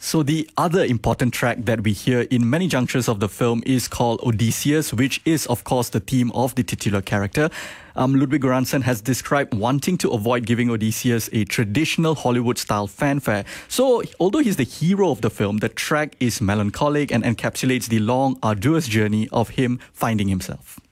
So the other important track that we hear in many junctures of the film is called Odysseus, which is, of course, the theme of the titular character. Ludwig Göransson has described wanting to avoid giving Odysseus a traditional Hollywood-style fanfare. So, although he's the hero of the film, the track is melancholic and encapsulates the long, arduous journey of him finding himself.